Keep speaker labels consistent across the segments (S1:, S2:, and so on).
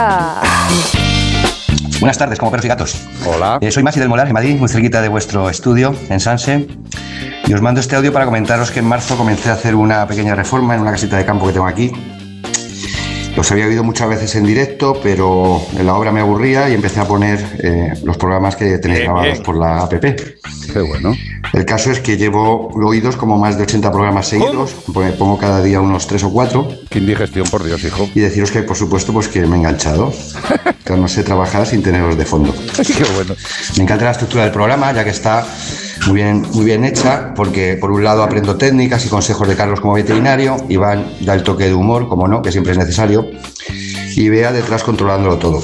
S1: Buenas tardes, como perros y gatos.
S2: Hola.
S1: Soy Masi del Molar, en Madrid, muy cerquita de vuestro estudio, en Sanse. Y os mando este audio para comentaros que en marzo comencé a hacer una pequeña reforma en una casita de campo que tengo aquí. Los había oído muchas veces en directo, pero en la obra me aburría y empecé a poner los programas que tenéis grabados por la app.
S2: Qué bueno.
S1: El caso es que llevo oídos como más de 80 programas seguidos, me pongo cada día unos 3 o 4.
S2: Qué indigestión, por Dios, hijo.
S1: Y deciros que, por supuesto, pues que me he enganchado. Que no sé trabajar sin teneros de fondo.
S2: Qué bueno.
S1: Me encanta la estructura del programa, ya que está muy bien hecha, porque por un lado aprendo técnicas y consejos de Carlos como veterinario, Iván da el toque de humor, como no, que siempre es necesario, y Bea detrás controlándolo todo.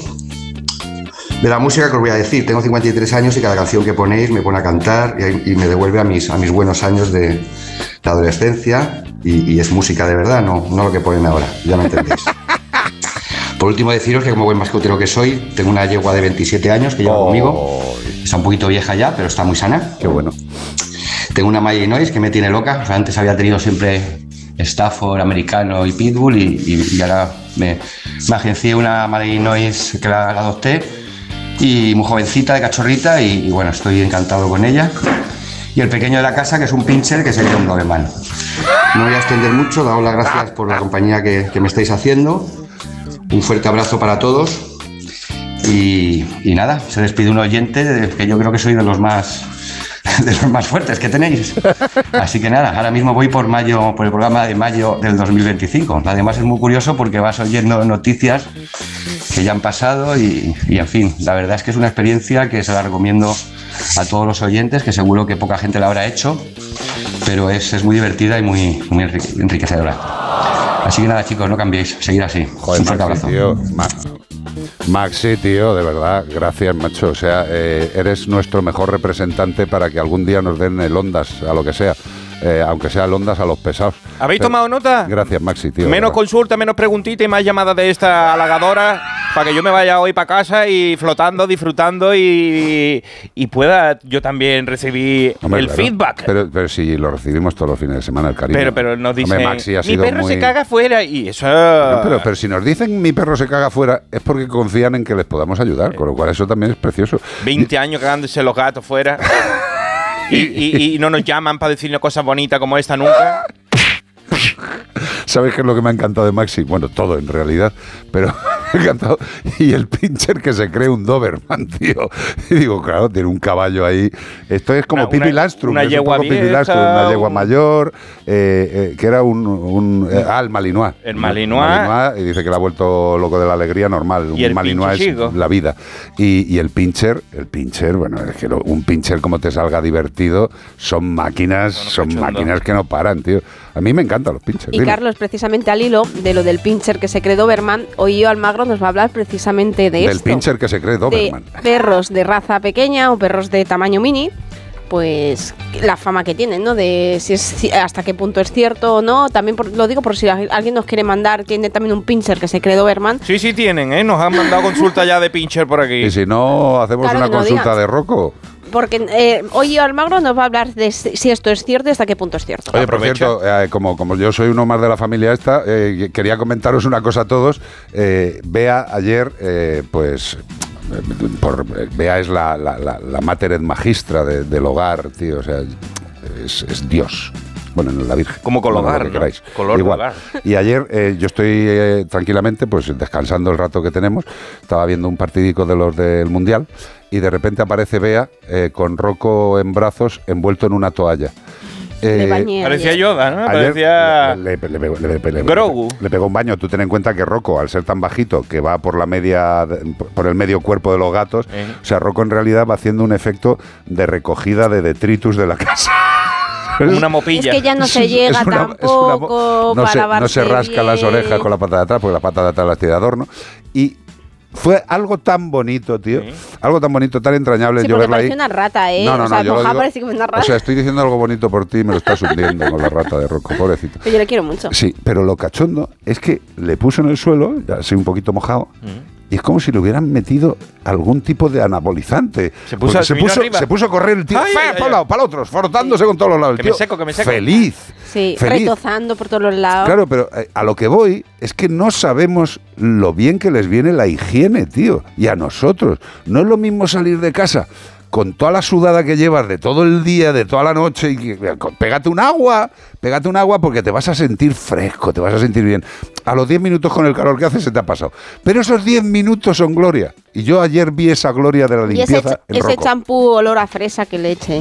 S1: De la música que os voy a decir, tengo 53 años y cada canción que ponéis me pone a cantar y me devuelve a mis buenos años de la adolescencia y es música de verdad, no lo que ponen ahora, ya me entendéis. Por último deciros que como buen mascotero que soy, tengo una yegua de 27 años que lleva conmigo, está un poquito vieja ya, pero está muy sana.
S2: Qué bueno.
S1: Tengo una Malinois que me tiene loca, o sea, antes había tenido siempre Stafford, americano y Pitbull y ahora me agencié una Malinois que la adopté y muy jovencita, de cachorrita y bueno, estoy encantado con ella. Y el pequeño de la casa, que es un pincher, que sería un Doberman. No voy a extender mucho, daos las gracias por la compañía que me estáis haciendo. Un fuerte abrazo para todos y nada, se despide un oyente que yo creo que soy de los más fuertes que tenéis. Así que nada, ahora mismo voy por el programa de mayo del 2025. Además es muy curioso porque vas oyendo noticias que ya han pasado y en fin, la verdad es que es una experiencia que se la recomiendo a todos los oyentes, que seguro que poca gente la habrá hecho, pero es muy divertida y muy enriquecedora. Así que nada, chicos, no cambiéis, seguir así.
S2: Joder,
S1: un fuerte abrazo.
S2: Tío, Maxi, tío, de verdad, gracias, macho. O sea, eres nuestro mejor representante para que algún día nos den el Ondas, a lo que sea. Aunque sea el Ondas a los pesados.
S3: ¿Habéis tomado nota?
S2: Gracias, Maxi, tío.
S3: Menos consulta, menos preguntita y más llamadas de esta halagadora para que yo me vaya hoy para casa y flotando, disfrutando y pueda yo también recibir feedback.
S2: Pero si lo recibimos todos los fines de semana, el cariño.
S3: Pero nos dicen,
S2: Maxi ha
S3: mi
S2: sido
S3: perro
S2: muy...
S3: se caga fuera y eso...
S2: No, pero si nos dicen mi perro se caga fuera es porque confían en que les podamos ayudar, con lo cual eso también es precioso.
S3: 20 años cagándose los gatos fuera y no nos llaman para decirnos cosas bonitas como esta nunca.
S2: ¿Sabes qué es lo que me ha encantado de Maxi? Bueno, todo en realidad, pero me ha encantado. Y el pincher que se cree un Doberman, tío. Y digo, claro, tiene un caballo ahí. Esto es como Pippi Landström.
S3: Una yegua vieja,
S2: una yegua mayor, que era el Malinois.
S3: El Malinois.
S2: Y dice que le ha vuelto loco de la alegría normal.
S3: Y
S2: un Malinois es la vida. Y el pincher, bueno, es que un pincher como te salga divertido, son máquinas que no paran, tío. A mí me encantan los pinchers.
S4: Y Carlos, precisamente al hilo de lo del pincher que se cree Doberman, hoy Almagro nos va a hablar precisamente de esto.
S2: Del pincher que se cree Doberman.
S4: De perros de raza pequeña o perros de tamaño mini, pues la fama que tienen, ¿no? De si hasta qué punto es cierto o no. También lo digo por si alguien nos quiere mandar, tiene también un pincher que se cree Doberman.
S3: Sí tienen, ¿eh? Nos han mandado consulta ya de pincher por aquí.
S2: Y si no, hacemos una consulta de Rocco.
S4: Porque hoy Almagro nos va a hablar de si esto es cierto y hasta qué punto es cierto.
S2: Oye, por cierto, como yo soy uno más de la familia esta, quería comentaros una cosa a todos. Bea ayer, Bea es la mater et magistra del hogar, tío, o sea, es Dios. Bueno, en la Virgen.
S3: Como colgar,
S2: lo que queráis.
S3: Color
S2: igual.
S3: colgar.
S2: Y ayer yo estoy tranquilamente, pues descansando el rato que tenemos, estaba viendo un partidico de los del Mundial y de repente aparece Bea con Rocco en brazos envuelto en una toalla.
S3: Parecía Yoda, ¿no? Parecía Grogu.
S2: Le pegó un baño. Tú ten en cuenta que Rocco, al ser tan bajito, que va por el medio cuerpo de los gatos, o sea, Rocco en realidad va haciendo un efecto de recogida de detritus de la casa.
S3: Una mopilla.
S4: Es que ya no se llega tampoco para lavarse
S2: no se rasca
S4: bien
S2: las orejas con la pata de atrás, porque la pata de atrás las tiene de adorno. Y fue algo tan bonito, tío. Sí. Algo tan bonito, tan entrañable.
S4: Sí,
S2: yo verla ahí.
S4: Una rata, ¿eh?
S2: No,
S4: o sea,
S2: yo
S4: parece que me una rata.
S2: O sea, estoy diciendo algo bonito por ti y me lo estás hundiendo con la rata de Rocco, pobrecito.
S4: Pero yo le quiero mucho.
S2: Sí, pero lo cachondo es que le puso en el suelo, ya así un poquito mojado, y es como si le hubieran metido algún tipo de anabolizante.
S3: Se puso
S2: a correr el tío, para un lado, para el otro, frotándose con todos los lados.
S3: Que me seco.
S2: Feliz.
S4: Sí, retozando por todos los lados.
S2: Claro, pero a lo que voy es que no sabemos lo bien que les viene la higiene, tío. Y a nosotros. No es lo mismo salir de casa con toda la sudada que llevas de todo el día, de toda la noche, y pégate un agua porque te vas a sentir fresco, te vas a sentir bien. A los 10 minutos con el calor que hace se te ha pasado. Pero esos 10 minutos son gloria. Y yo ayer vi esa gloria de la limpieza.
S4: Y ese champú olor a fresa que le eché.